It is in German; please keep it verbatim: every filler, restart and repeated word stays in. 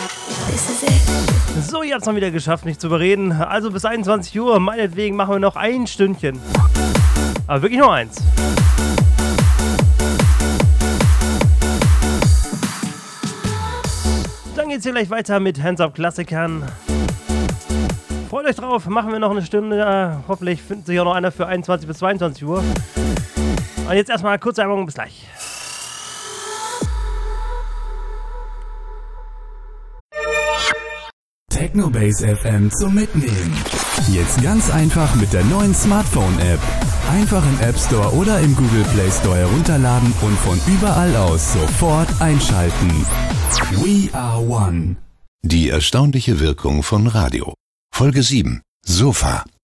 So, ihr habt es mal wieder geschafft, mich zu überreden. Also bis einundzwanzig Uhr, meinetwegen machen wir noch ein Stündchen. Aber wirklich nur eins. Dann geht's hier gleich weiter mit Hands-Up-Klassikern. Freut euch drauf, machen wir noch eine Stunde. Hoffentlich findet sich auch noch einer für einundzwanzig bis zweiundzwanzig Uhr. Und jetzt erstmal kurze Werbung, bis gleich. Technobase F M zum Mitnehmen. Jetzt ganz einfach mit der neuen Smartphone-App. Einfach im App Store oder im Google Play Store herunterladen und von überall aus sofort einschalten. We are one. Die erstaunliche Wirkung von Radio. Folge sieben. Sofa.